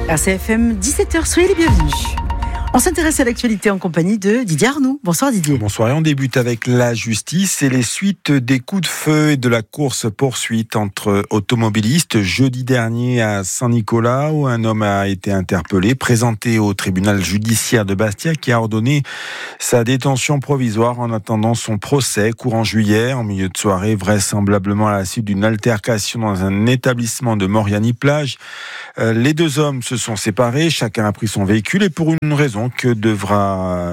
RCFM 17h, soyez les bienvenus. On s'intéresse à l'actualité en compagnie de Didier Arnoux. Bonsoir Didier. Bonsoir, et on débute avec la justice et les suites des coups de feu et de la course-poursuite entre automobilistes. Jeudi dernier à Saint-Nicolas, où un homme a été interpellé, présenté au tribunal judiciaire de Bastia, qui a ordonné sa détention provisoire en attendant son procès courant juillet, en milieu de soirée, vraisemblablement à la suite d'une altercation dans un établissement de Moriani-Plage. Les deux hommes se sont séparés, chacun a pris son véhicule et pour une raison qui devra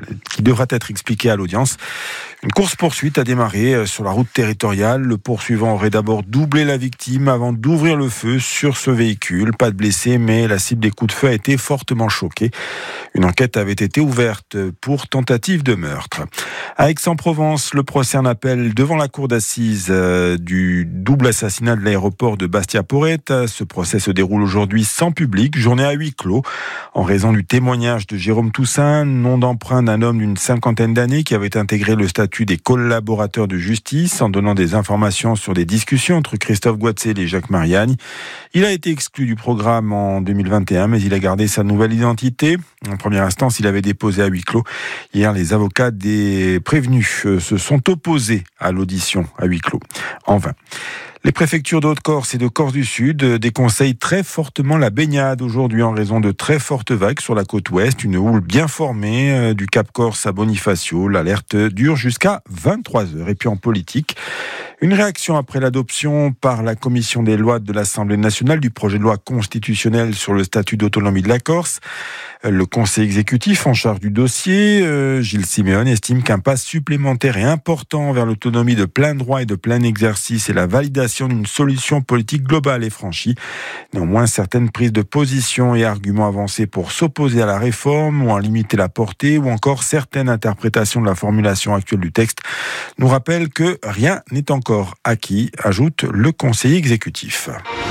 être expliquée à l'audience. Une course-poursuite a démarré sur la route territoriale. Le poursuivant aurait d'abord doublé la victime avant d'ouvrir le feu sur ce véhicule. Pas de blessés, mais la cible des coups de feu a été fortement choquée. Une enquête avait été ouverte pour tentative de meurtre. À Aix-en-Provence, le procès en appel devant la cour d'assises du double assassinat de l'aéroport de Bastia-Porrette. Ce procès se déroule aujourd'hui sans public, journée à huis clos, en raison du témoignage de Jérôme Toussaint, nom d'emprunt d'un homme d'une cinquantaine d'années qui avait intégré le statut des collaborateurs de justice en donnant des informations sur des discussions entre Christophe Goatzel et Jacques Mariani. Il a été exclu du programme en 2021, mais il a gardé sa nouvelle identité. En première instance, il avait déposé à huis clos. Hier, les avocats des prévenus se sont opposés à l'audition à huis clos. En vain. Les préfectures de Haute-Corse et de Corse du Sud déconseillent très fortement la baignade aujourd'hui en raison de très fortes vagues sur la côte ouest. Une houle bien formée du Cap Corse à Bonifacio. L'alerte dure jusqu'à 23h. Et puis en politique, une réaction après l'adoption par la commission des lois de l'Assemblée nationale du projet de loi constitutionnel sur le statut d'autonomie de la Corse. Le conseil exécutif en charge du dossier, Gilles Simeone, estime qu'un pas supplémentaire et important vers l'autonomie de plein droit et de plein exercice et la validation d'une solution politique globale est franchie. Néanmoins, certaines prises de position et arguments avancés pour s'opposer à la réforme ou en limiter la portée ou encore certaines interprétations de la formulation actuelle du texte nous rappellent que rien n'est encore acquis, ajoute le conseiller exécutif.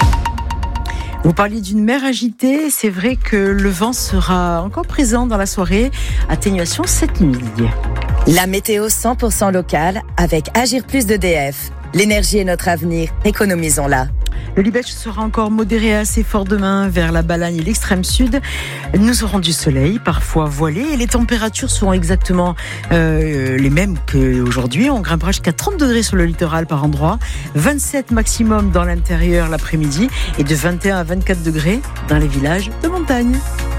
Vous parliez d'une mer agitée, c'est vrai que le vent sera encore présent dans la soirée, atténuation cette nuit. La météo 100% locale avec Agir Plus d'EDF. L'énergie est notre avenir, économisons-la. Le Libèche sera encore modéré assez fort demain vers la Balagne et l'extrême sud. Nous aurons du soleil, parfois voilé, et les températures seront exactement les mêmes qu'aujourd'hui. On grimpera jusqu'à 30 degrés sur le littoral par endroit, 27 maximum dans l'intérieur l'après-midi et de 21 à 24 degrés dans les villages de montagne.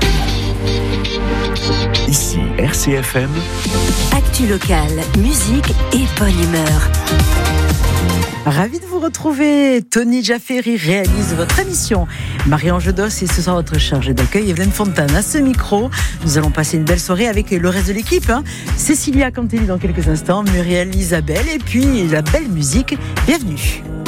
Ici RCFM. Actu locale, musique et bonne humeur. Ravi de vous retrouver. Tony Jafferi réalise votre émission. Marie-Ange Dos et ce soir votre chargée d'accueil, Evelyne Fontane. À ce micro, nous allons passer une belle soirée avec le reste de l'équipe. Cécilia Cantelli dans quelques instants, Muriel Isabelle et puis la belle musique. Bienvenue.